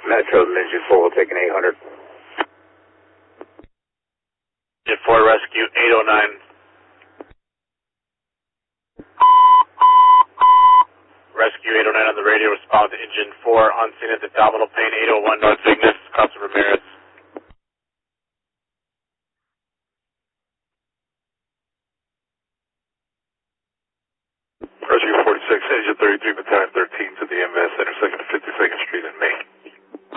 Metro, Engine 4 will take an 800. Engine 4, rescue 809. Rescue 809 on the radio, respond to Engine 4 on scene at abdominal pain 801 North Cygnus, Casa Ramirez. Rescue 46, Engine 33, Battalion 13 to the MS, intersecting 52nd Street in Maine.